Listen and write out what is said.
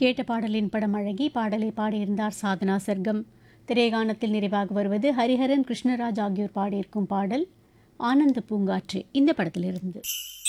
கேட்ட பாடலின் படம் அழகி. பாடலை பாடியிருந்தார் சாதனா சர்க்கம். திரைகானத்தில் நிறைவாக வருவது ஹரிஹரன், கிருஷ்ணராஜ் ஆகியோர் பாடியிருக்கும் பாடல் ஆனந்த பூங்காற்று இந்த படத்திலிருந்து.